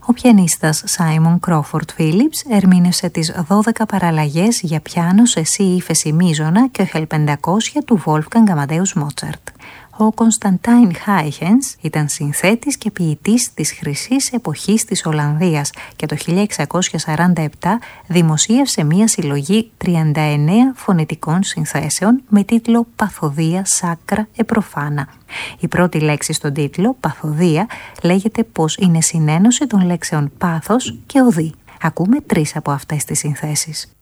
Ο πιανίστας Σάιμον Κρόφορντ Φίλιπς ερμήνευσε τις 12 παραλλαγές για πιάνο σε σι ύφεση μείζωνα και Köchel 500 του Wolfgang Amadeus Mozart. Ο Κωνσταντάιν Χάιχενς ήταν συνθέτης και ποιητής της χρυσής εποχής της Ολλανδίας και το 1647 δημοσίευσε μία συλλογή 39 φωνητικών συνθέσεων με τίτλο «Παθοδία Σάκρα Επροφάνα». Η πρώτη λέξη στον τίτλο, παθοδία, λέγεται πως είναι συνένωση των λέξεων πάθος και οδή. Ακούμε 3 από αυτές τις συνθέσεις.